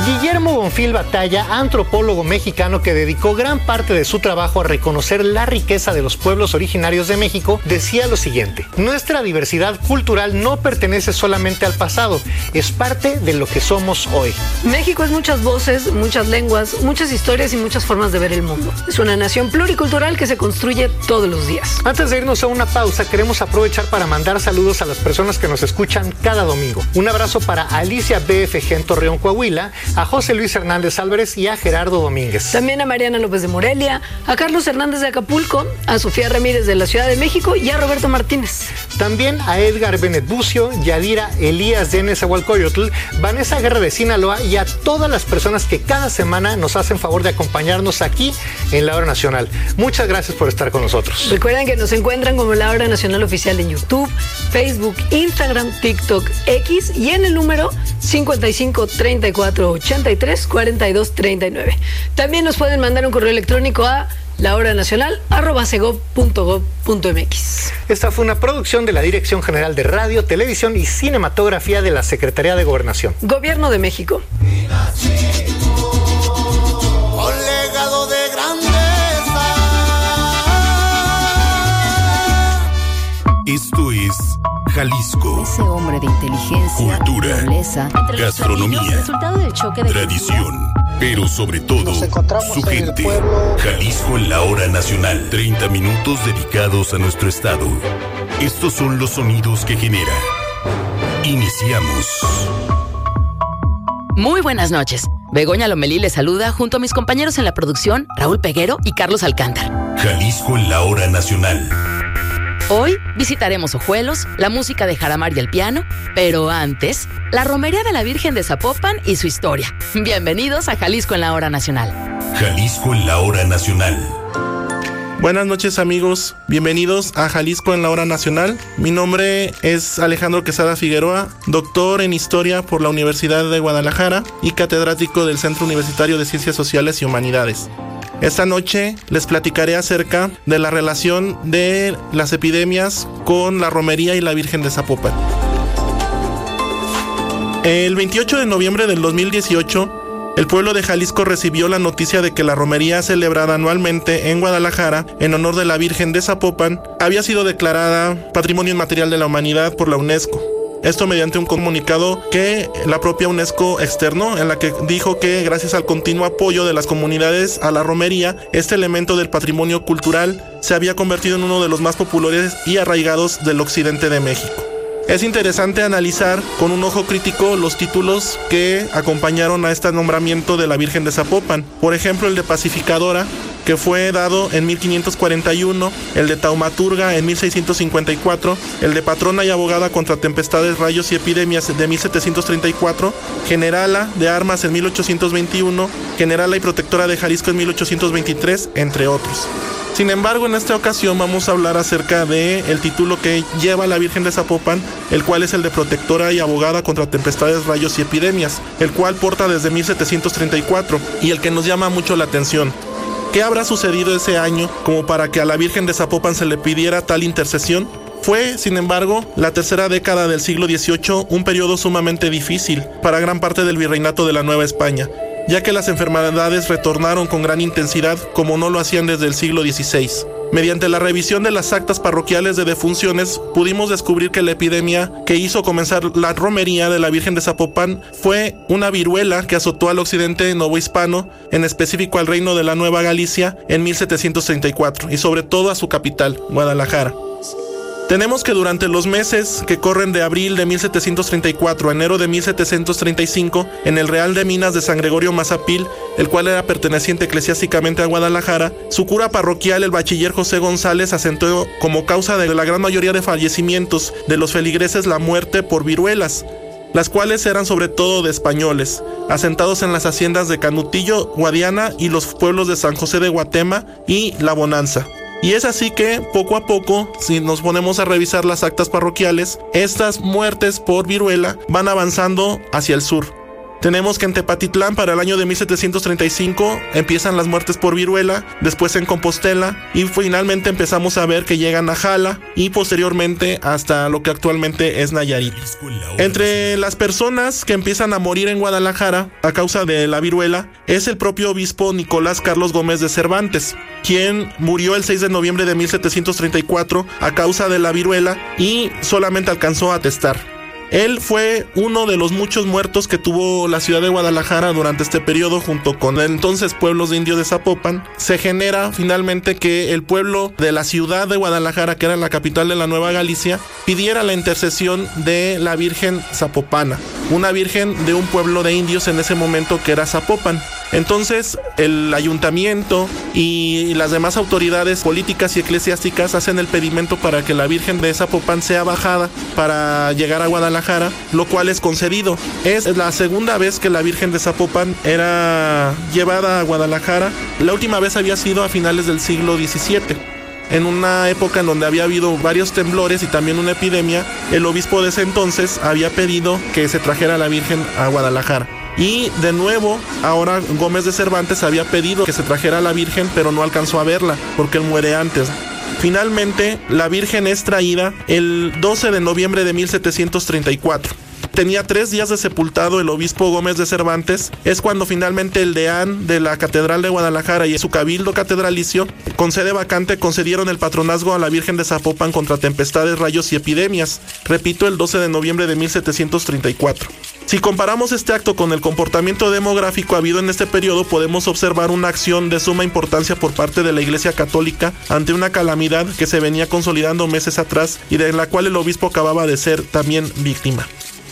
Guillermo Bonfil Batalla, antropólogo mexicano que dedicó gran parte de su trabajo a reconocer la riqueza de los pueblos originarios de México, decía lo siguiente: nuestra diversidad cultural no pertenece solamente al pasado, es parte de lo que somos hoy. México es muchas voces, muchas lenguas, muchas historias y muchas formas de ver el mundo. Es una nación pluricultural que se construye todos los días. Antes de irnos a una pausa, queremos aprovechar para mandar saludos a las personas que nos escuchan cada domingo. Un abrazo para Alicia BFG en Torreón, Coahuila, a José Luis Hernández Álvarez y a Gerardo Domínguez. También a Mariana López de Morelia, a Carlos Hernández de Acapulco, a Sofía Ramírez de la Ciudad de México y a Roberto Martínez. También a Edgar Benet Bucio, Yadira Elías de Nezahualcóyotl, Vanessa Guerra de Sinaloa y a todas las personas que cada semana nos hacen favor de acompañarnos aquí en La Hora Nacional. Muchas gracias por estar con nosotros. Recuerden que nos encuentran como La Hora Nacional Oficial en YouTube, Facebook, Instagram, TikTok, X y en el número 55 34 83 42 39. También nos pueden mandar un correo electrónico a lahoranacional@segov.gov.mx. Esta fue una producción de la Dirección General de Radio, Televisión y Cinematografía de la Secretaría de Gobernación. Gobierno de México. Con legado de grandeza. Esto es Jalisco. Ese hombre de inteligencia, cultura, nobleza, gastronomía, resultado del choque de tradición, pero sobre todo su gente. Jalisco en La Hora Nacional. 30 minutos dedicados a nuestro estado. Estos son los sonidos que genera. Iniciamos. Muy buenas noches. Begoña Lomelí les saluda junto a mis compañeros en la producción, Raúl Peguero y Carlos Alcántar. Jalisco en La Hora Nacional. Hoy visitaremos Ojuelos, la música de Jaramar y el piano, pero antes, la romería de la Virgen de Zapopan y su historia. Bienvenidos a Jalisco en La Hora Nacional. Jalisco en La Hora Nacional. Buenas noches amigos, bienvenidos a Jalisco en La Hora Nacional. Mi nombre es Alejandro Quesada Figueroa, doctor en Historia por la Universidad de Guadalajara y catedrático del Centro Universitario de Ciencias Sociales y Humanidades. Esta noche les platicaré acerca de la relación de las epidemias con la romería y la Virgen de Zapopan. El 28 de noviembre del 2018, el pueblo de Jalisco recibió la noticia de que la romería celebrada anualmente en Guadalajara en honor de la Virgen de Zapopan había sido declarada Patrimonio Inmaterial de la Humanidad por la UNESCO. Esto mediante un comunicado que la propia UNESCO externó, en la que dijo que gracias al continuo apoyo de las comunidades a la romería, este elemento del patrimonio cultural se había convertido en uno de los más populares y arraigados del occidente de México. Es interesante analizar con un ojo crítico los títulos que acompañaron a este nombramiento de la Virgen de Zapopan. Por ejemplo, el de pacificadora, que fue dado en 1541, el de taumaturga en 1654, el de patrona y abogada contra tempestades, rayos y epidemias de 1734, generala de armas en 1821, generala y protectora de Jalisco en 1823, entre otros. Sin embargo, en esta ocasión vamos a hablar acerca del título que lleva la Virgen de Zapopan, el cual es el de protectora y abogada contra tempestades, rayos y epidemias, el cual porta desde 1734 y el que nos llama mucho la atención. ¿Qué habrá sucedido ese año como para que a la Virgen de Zapopan se le pidiera tal intercesión? Fue, sin embargo, la tercera década del siglo XVIII un periodo sumamente difícil para gran parte del virreinato de la Nueva España, ya que las enfermedades retornaron con gran intensidad como no lo hacían desde el siglo XVI. Mediante la revisión de las actas parroquiales de defunciones, pudimos descubrir que la epidemia que hizo comenzar la romería de la Virgen de Zapopan fue una viruela que azotó al occidente novohispano, en específico al reino de la Nueva Galicia, en 1734, y sobre todo a su capital, Guadalajara. Tenemos que durante los meses que corren de abril de 1734 a enero de 1735, en el Real de Minas de San Gregorio Mazapil, el cual era perteneciente eclesiásticamente a Guadalajara, su cura parroquial, el bachiller José González, asentó como causa de la gran mayoría de fallecimientos de los feligreses la muerte por viruelas, las cuales eran sobre todo de españoles, asentados en las haciendas de Canutillo, Guadiana y los pueblos de San José de Guatema y La Bonanza. Y es así que, poco a poco, si nos ponemos a revisar las actas parroquiales, estas muertes por viruela van avanzando hacia el sur. Tenemos que en Tepatitlán para el año de 1735 empiezan las muertes por viruela, después en Compostela y finalmente empezamos a ver que llegan a Jala y posteriormente hasta lo que actualmente es Nayarit. Entre las personas que empiezan a morir en Guadalajara a causa de la viruela es el propio obispo Nicolás Carlos Gómez de Cervantes, quien murió el 6 de noviembre de 1734 a causa de la viruela y solamente alcanzó a atestar. Él fue uno de los muchos muertos que tuvo la ciudad de Guadalajara durante este periodo junto con el entonces pueblos de indios de Zapopan. Se genera finalmente que el pueblo de la ciudad de Guadalajara, que era la capital de la Nueva Galicia, pidiera la intercesión de la Virgen Zapopana, una virgen de un pueblo de indios en ese momento que era Zapopan. Entonces el ayuntamiento y las demás autoridades políticas y eclesiásticas hacen el pedimento para que la Virgen de Zapopan sea bajada para llegar a Guadalajara, lo cual es concedido. Es la segunda vez que la Virgen de Zapopan era llevada a Guadalajara. La última vez había sido a finales del siglo XVII. En una época en donde había habido varios temblores y también una epidemia, el obispo de ese entonces había pedido que se trajera a la Virgen a Guadalajara. Y de nuevo, ahora Gómez de Cervantes había pedido que se trajera a la Virgen, pero no alcanzó a verla, porque él muere antes. Finalmente, la Virgen es traída el 12 de noviembre de 1734. Tenía 3 días de sepultado el obispo Gómez de Cervantes. Es cuando finalmente el deán de la Catedral de Guadalajara y su cabildo catedralicio, con sede vacante, concedieron el patronazgo a la Virgen de Zapopan contra tempestades, rayos y epidemias. Repito, el 12 de noviembre de 1734. Si comparamos este acto con el comportamiento demográfico habido en este periodo, podemos observar una acción de suma importancia por parte de la Iglesia Católica ante una calamidad que se venía consolidando meses atrás y de la cual el obispo acababa de ser también víctima.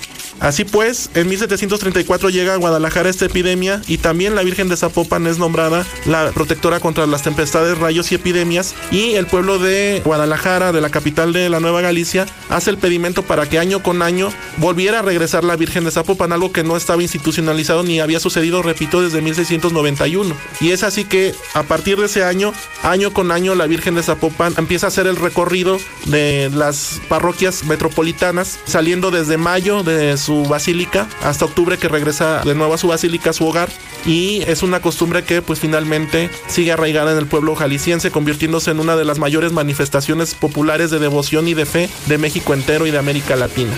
Así pues, en 1734 llega a Guadalajara esta epidemia y también la Virgen de Zapopan es nombrada la protectora contra las tempestades, rayos y epidemias, y el pueblo de Guadalajara, de la capital de la Nueva Galicia, hace el pedimento para que año con año volviera a regresar la Virgen de Zapopan, algo que no estaba institucionalizado ni había sucedido, repito, desde 1691. Y es así que a partir de ese año con año, la Virgen de Zapopan empieza a hacer el recorrido de las parroquias metropolitanas, saliendo desde mayo de su basílica hasta octubre, que regresa de nuevo a su basílica, a su hogar, y es una costumbre que pues finalmente sigue arraigada en el pueblo jalisciense, convirtiéndose en una de las mayores manifestaciones populares de devoción y de fe de México entero y de América Latina.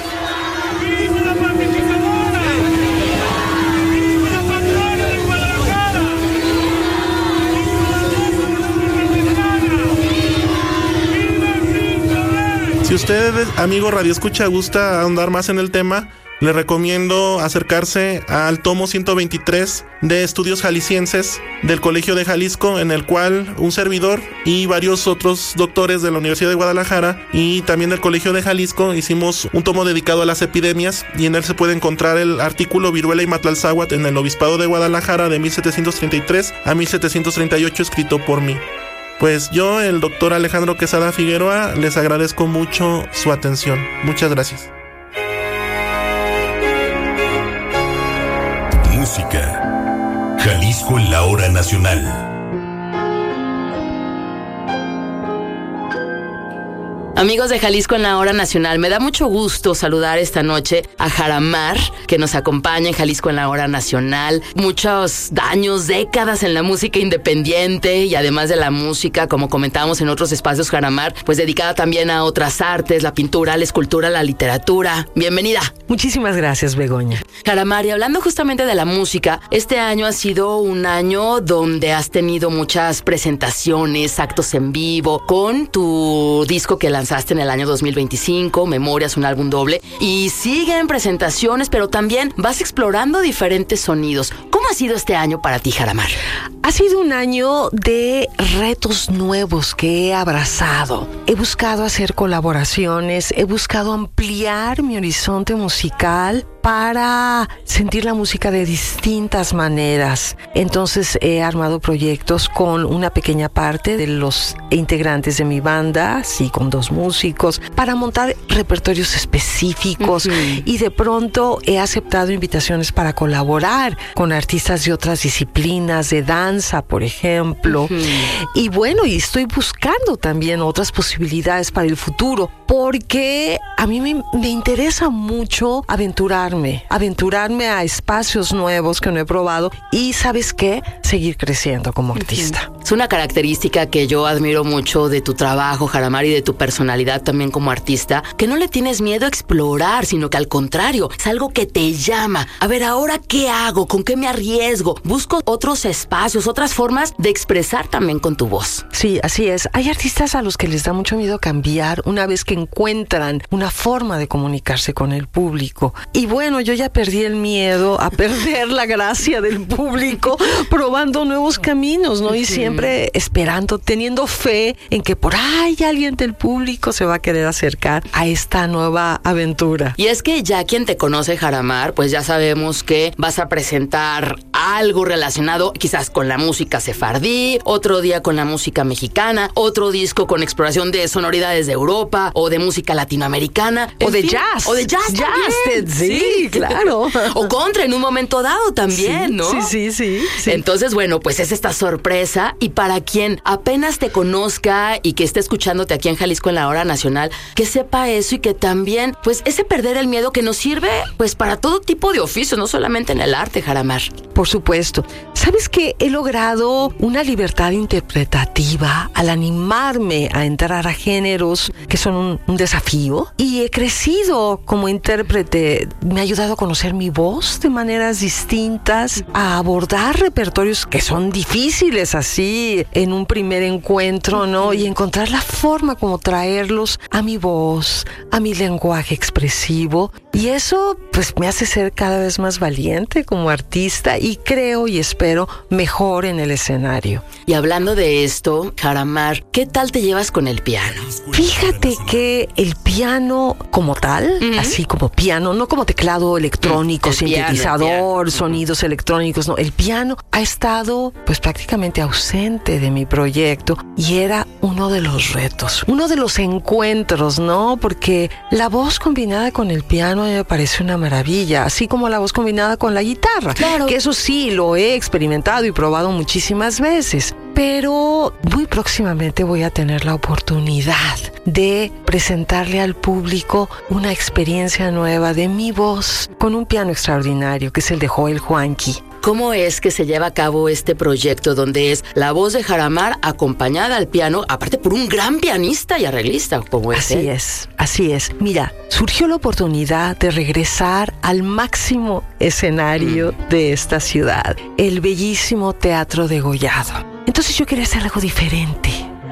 Si usted, amigo Radio Escucha, gusta ahondar más en el tema, le recomiendo acercarse al tomo 123 de Estudios Jaliscienses del Colegio de Jalisco, en el cual un servidor y varios otros doctores de la Universidad de Guadalajara y también del Colegio de Jalisco hicimos un tomo dedicado a las epidemias, y en él se puede encontrar el artículo Viruela y Matlalzáhuatl en el Obispado de Guadalajara de 1733 a 1738, escrito por mí. Pues yo, el doctor Alejandro Quesada Figueroa, les agradezco mucho su atención. Muchas gracias. Música. Jalisco en la hora nacional. Amigos de Jalisco en la hora nacional, me da mucho gusto saludar esta noche a Jaramar, que nos acompaña en Jalisco en la hora nacional. Muchos años, décadas en la música independiente y además de la música, como comentábamos en otros espacios, Jaramar, pues dedicada también a otras artes, la pintura, la escultura, la literatura. Bienvenida. Muchísimas gracias, Begoña. Jaramar, y hablando justamente de la música, este año ha sido un año donde has tenido muchas presentaciones, actos en vivo, con tu disco que lanzaste en el año 2025, Memorias, un álbum doble, y siguen presentaciones, pero también vas explorando diferentes sonidos. ¿Cómo ha sido este año para ti, Jaramar? Ha sido un año de retos nuevos que he abrazado. He buscado hacer colaboraciones, he buscado ampliar mi horizonte musical para sentir la música de distintas maneras. Entonces he armado proyectos con una pequeña parte de los integrantes de mi banda, sí, con 2 músicos, para montar repertorios específicos, y de pronto he aceptado invitaciones para colaborar con artistas de otras disciplinas, de danza, danza, por ejemplo. Y bueno, y estoy buscando también otras posibilidades para el futuro, porque a mí me interesa mucho aventurarme a espacios nuevos que no he probado y, ¿sabes qué? Seguir creciendo como artista. Es una característica que yo admiro mucho de tu trabajo, Jaramar, y de tu personalidad también como artista, que no le tienes miedo a explorar, sino que al contrario, es algo que te llama. A ver, ¿ahora qué hago? ¿Con qué me arriesgo? Busco otros espacios, otras formas de expresar también con tu voz. Sí, así es. Hay artistas a los que les da mucho miedo cambiar una vez que encuentran una forma de comunicarse con el público. Y bueno, yo ya perdí el miedo a perder la gracia del público probando nuevos caminos, ¿no? Y siempre esperando, teniendo fe en que por ahí alguien del público se va a querer acercar a esta nueva aventura. Y es que ya quien te conoce, Jaramar, pues ya sabemos que vas a presentar algo relacionado quizás con la música sefardí, otro día con la música mexicana, otro disco con exploración de sonoridades de Europa o de música latinoamericana. O de jazz. O de jazz también. Sí, claro. O country en un momento dado también, sí, ¿no? Sí. Entonces, bueno, pues es esta sorpresa, y para quien apenas te conozca y que esté escuchándote aquí en Jalisco en la Hora Nacional, que sepa eso y que también, pues, ese perder el miedo que nos sirve, pues, para todo tipo de oficio, no solamente en el arte, Jaramar. Por supuesto. ¿Sabes que he logrado una libertad interpretativa al animarme a entrar a géneros que son un desafío? Y he crecido como intérprete. Me ha ayudado a conocer mi voz de maneras distintas, a abordar repertorios que son difíciles así en un primer encuentro, ¿no? Y encontrar la forma como traerlos a mi voz, a mi lenguaje expresivo. Y eso, pues, me hace ser cada vez más valiente como artista y creo y espero mejor en el escenario. Y hablando de esto, Jaramar, ¿qué tal te llevas con el piano? Fíjate que el piano como tal, así como piano, no como teclado electrónico, el sintetizador, piano. Sonidos electrónicos, no. El piano ha estado pues prácticamente ausente de mi proyecto y era uno de los retos, uno de los encuentros, ¿no? Porque la voz combinada con el piano me parece una maravilla, así como la voz combinada con la guitarra. Claro. Que eso sí, lo he experimentado y probado muchísimas veces. Pero muy próximamente voy a tener la oportunidad de presentarle al público una experiencia nueva de mi voz con un piano extraordinario que es el de Joel Juanqui. ¿Cómo es que se lleva a cabo este proyecto donde es la voz de Jaramar acompañada al piano, aparte por un gran pianista y arreglista como es? Así es. Mira, surgió la oportunidad de regresar al máximo escenario de esta ciudad, el bellísimo Teatro Degollado. Entonces yo quería hacer algo diferente.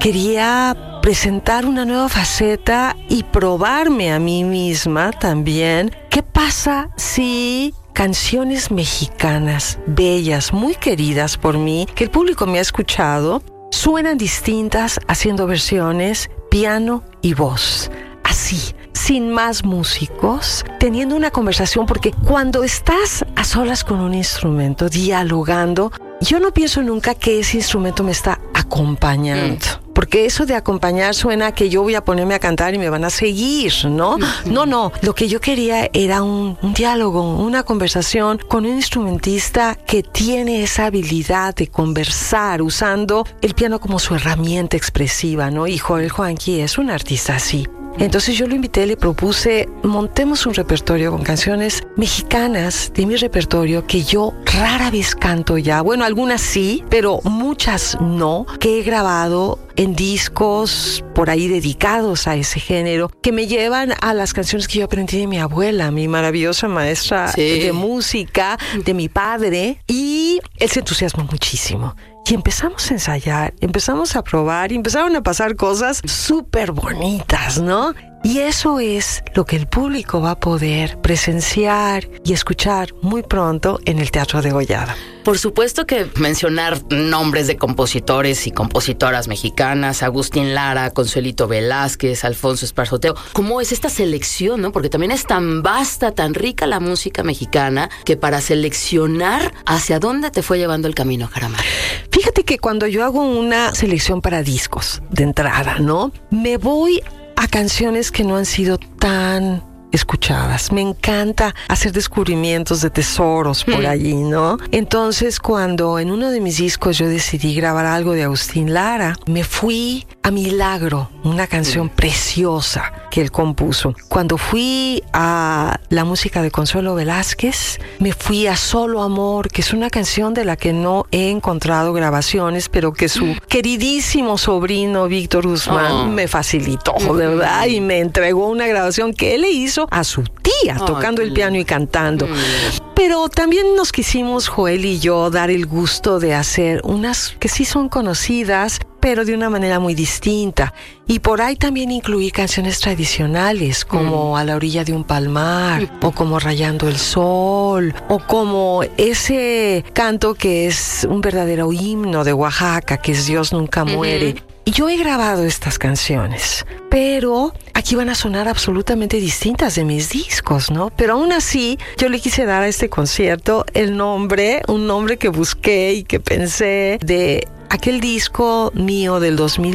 Quería presentar una nueva faceta y probarme a mí misma también. ¿Qué pasa si canciones mexicanas bellas, muy queridas por mí, que el público me ha escuchado, suenan distintas haciendo versiones, piano y voz? Así, sin más músicos, teniendo una conversación, porque cuando estás a solas con un instrumento, dialogando, yo no pienso nunca que ese instrumento me está acompañando. Porque eso de acompañar suena a que yo voy a ponerme a cantar y me van a seguir, ¿no? No. Lo que yo quería era un diálogo, una conversación con un instrumentista que tiene esa habilidad de conversar usando el piano como su herramienta expresiva, ¿no? Y Joel Juanqui es un artista así. Entonces yo lo invité, le propuse, montemos un repertorio con canciones mexicanas de mi repertorio que yo rara vez canto ya. Bueno, algunas sí, pero muchas no, que he grabado en discos por ahí dedicados a ese género, que me llevan a las canciones que yo aprendí de mi abuela, mi maravillosa maestra de música, de mi padre, y él se entusiasmó muchísimo. Y empezamos a ensayar, empezamos a probar y empezaron a pasar cosas súper bonitas, ¿no? Y eso es lo que el público va a poder presenciar y escuchar muy pronto en el Teatro Degollado. Por supuesto que mencionar nombres de compositores y compositoras mexicanas, Agustín Lara, Consuelito Velázquez, Alfonso Esparzoteo. ¿Cómo es esta selección, no? Porque también es tan vasta, tan rica la música mexicana, que para seleccionar, ¿hacia dónde te fue llevando el camino, Jaramar? Fíjate que cuando yo hago una selección para discos de entrada, ¿no? Me voy a canciones que no han sido tan escuchadas. Me encanta hacer descubrimientos de tesoros por allí, ¿no? Entonces, cuando en uno de mis discos yo decidí grabar algo de Agustín Lara, me fui a Milagro, una canción preciosa que él compuso. Cuando fui a la música de Consuelo Velázquez, me fui a Solo Amor, que es una canción de la que no he encontrado grabaciones, pero que su queridísimo sobrino Víctor Guzmán me facilitó, de verdad, y me entregó una grabación que él le hizo a su tía, tocando el piano y cantando. Pero también nos quisimos, Joel y yo, dar el gusto de hacer unas que sí son conocidas, pero de una manera muy distinta. Y por ahí también incluir canciones tradicionales, como A la orilla de un palmar, o como Rayando el sol, o como ese canto que es un verdadero himno de Oaxaca, que es Dios nunca muere. Y yo he grabado estas canciones, pero aquí van a sonar absolutamente distintas de mis discos, ¿no? Pero aún así, yo le quise dar a este concierto un nombre que busqué y que pensé de aquel disco mío del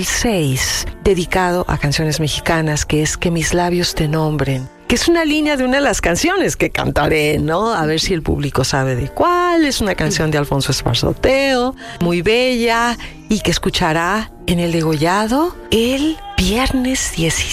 2006, dedicado a canciones mexicanas, que es Que mis labios te nombren, que es una línea de una de las canciones que cantaré, ¿no? A ver si el público sabe de cuál. Es una canción de Alfonso Esparzoteo, muy bella, y que escuchará en el degollado el viernes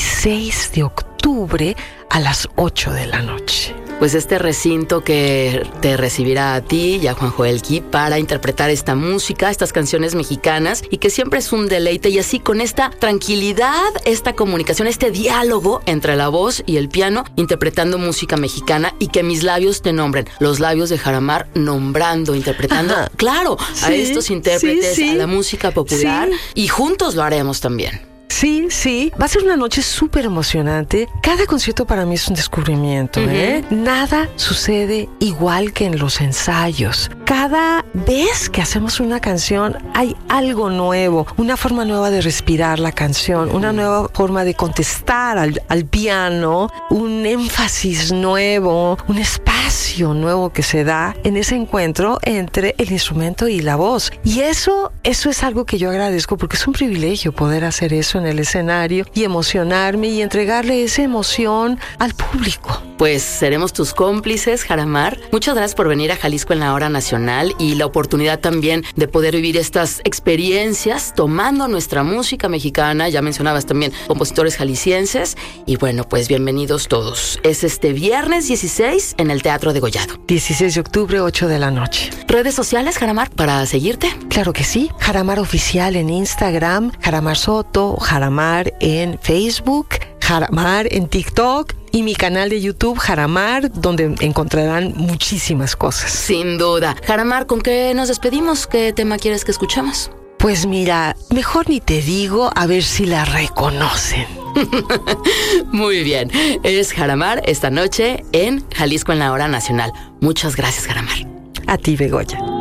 16 de octubre a las 8 de la noche. Pues este recinto que te recibirá a ti y a Juan Joel Key para interpretar esta música, estas canciones mexicanas, y que siempre es un deleite, y así con esta tranquilidad, esta comunicación, este diálogo entre la voz y el piano, interpretando música mexicana, y que mis labios te nombren, los labios de Jaramar nombrando, interpretando, claro, a estos intérpretes, a la música popular, y juntos lo haremos también. Sí, va a ser una noche súper emocionante. Cada concierto para mí es un descubrimiento, Nada sucede igual que en los ensayos. Cada vez que hacemos una canción hay algo nuevo, una forma nueva de respirar la canción, una nueva forma de contestar al piano, un énfasis nuevo, un espacio nuevo que se da en ese encuentro entre el instrumento y la voz. Y eso es algo que yo agradezco, porque es un privilegio poder hacer eso en el escenario y emocionarme y entregarle esa emoción al público. Pues seremos tus cómplices, Jaramar. Muchas gracias por venir a Jalisco en la Hora Nacional, y la oportunidad también de poder vivir estas experiencias tomando nuestra música mexicana. Ya mencionabas también compositores jaliscienses, y bueno, pues bienvenidos todos. Es este viernes 16 en el Teatro Degollado. 16 de octubre, 8 de la noche. ¿Redes sociales, Jaramar, para seguirte? Claro que sí. Jaramar Oficial en Instagram, Jaramar Soto, Jaramar en Facebook, Jaramar en TikTok, y mi canal de YouTube, Jaramar, donde encontrarán muchísimas cosas. Sin duda. Jaramar, ¿con qué nos despedimos? ¿Qué tema quieres que escuchemos? Pues mira, mejor ni te digo, a ver si la reconocen. Muy bien. Es Jaramar esta noche en Jalisco en la Hora Nacional. Muchas gracias, Jaramar. A ti, Begoña.